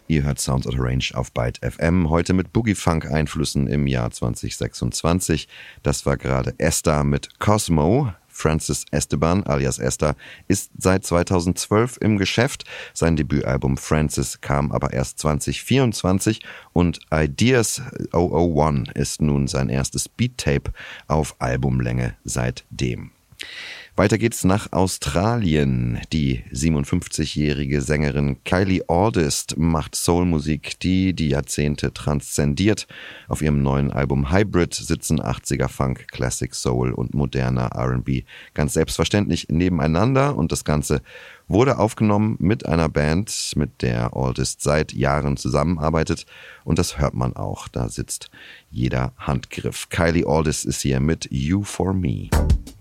Ihr hört Sounds Out of Range auf Byte FM, heute mit Boogie-Funk-Einflüssen im Jahr 2026. Das war gerade Esther mit Cosmo. Francis Esteban alias Esther ist seit 2012 im Geschäft. Sein Debütalbum Francis kam aber erst 2024 und Ideas 001 ist nun sein erstes Beat-Tape auf Albumlänge seitdem. Weiter geht's nach Australien. Die 57-jährige Sängerin Kylie August macht Soulmusik, die Jahrzehnte transzendiert. Auf ihrem neuen Album Hybrid sitzen 80er Funk, Classic Soul und moderner R&B ganz selbstverständlich nebeneinander und das Ganze wurde aufgenommen mit einer Band, mit der August seit Jahren zusammenarbeitet und das hört man auch, da sitzt jeder Handgriff. Kylie August ist hier mit You For Me.